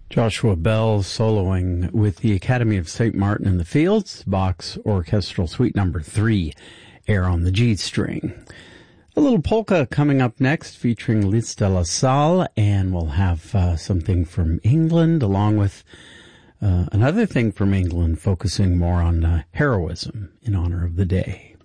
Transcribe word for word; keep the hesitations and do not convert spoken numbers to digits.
Joshua Bell soloing with the Academy of Saint Martin in the Fields, Bach's Orchestral Suite Number three, Air on the G string. A little polka coming up next featuring Liz de la Salle, and we'll have uh, something from England along with uh, another thing from England focusing more on uh, heroism in honor of the day.